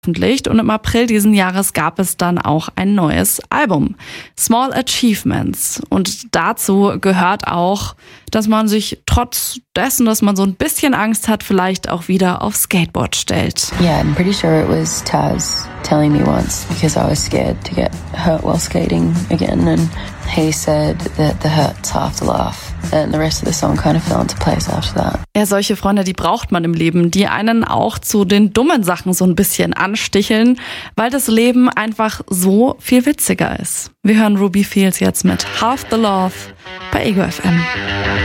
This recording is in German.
veröffentlicht und im April diesen Jahres gab es dann auch ein neues Album, Small Achievements. Und dazu gehört auch, dass man sich trotz dessen, dass man so ein bisschen Angst hat, vielleicht auch wieder aufs Skateboard stellt. Yeah, I'm pretty sure it was Taz telling me once because I was scared to get hurt while skating again, and he said that the hurt's half the laugh. And the rest of the song kind of fell into place after that. Ja, solche Freunde, die braucht man im Leben, die einen auch zu den dummen Sachen so ein bisschen ansticheln, weil das Leben einfach so viel witziger ist. Wir hören Ruby Fields jetzt mit Half the Love bei Ego FM.